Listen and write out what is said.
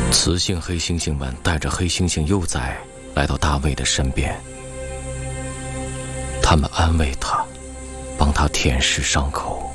雌性黑猩猩们带着黑猩猩幼崽来到大卫的身边，他们安慰他，帮他舔舐伤口。